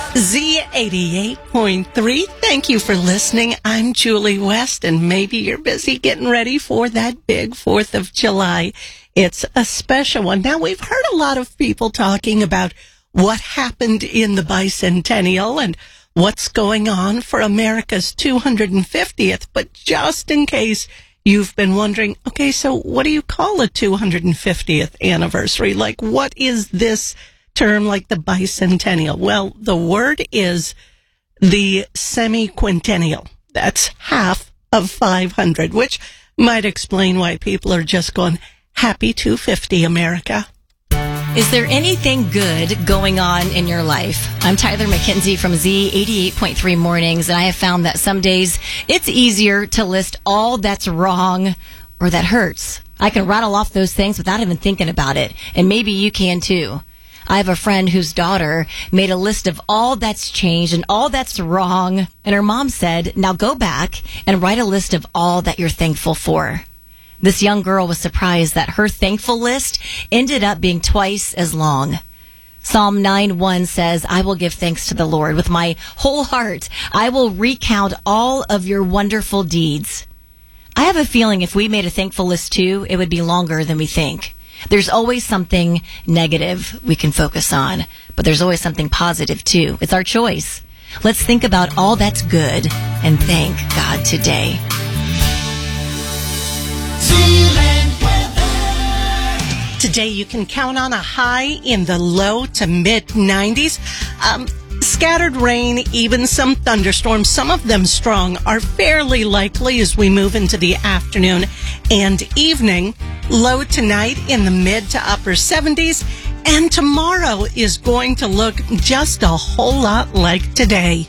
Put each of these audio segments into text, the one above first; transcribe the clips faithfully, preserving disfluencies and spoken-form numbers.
Z eighty-eight point three. Thank you for listening. I'm Julie West, and maybe you're busy getting ready for that big fourth of July. It's a special one. Now, we've heard a lot of people talking about what happened in the bicentennial and what's going on for America's two hundred fiftieth. But just in case you've been wondering, okay, so what do you call a two hundred fiftieth anniversary? Like, what is this term, like the bicentennial? Well, the word is the semi-quintennial. That's half of five hundred, which might explain why people are just going, happy two fifty, America. Is there anything good going on in your life? I'm Tyler McKenzie from Z eighty-eight point three Mornings, and I have found that some days it's easier to list all that's wrong or that hurts. I can rattle off those things without even thinking about it, and maybe you can too. I have a friend whose daughter made a list of all that's changed and all that's wrong, and her mom said, now go back and write a list of all that you're thankful for. This young girl was surprised that her thankful list ended up being twice as long. Psalm nine one says, I will give thanks to the Lord with my whole heart. I will recount all of your wonderful deeds. I have a feeling if we made a thankful list too, it would be longer than we think. There's always something negative we can focus on, but there's always something positive too. It's our choice. Let's think about all that's good and thank God today. Today you can count on a high in the low to mid nineties. Um, scattered rain, even some thunderstorms, some of them strong, are fairly likely as we move into the afternoon and evening. Low tonight in the mid to upper seventies. And tomorrow is going to look just a whole lot like today.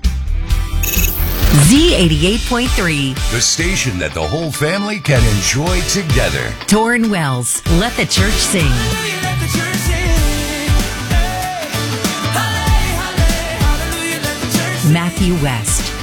Z eighty-eight point three. The station that the whole family can enjoy together. Torrin Wells, Let the Church Sing. Matthew West.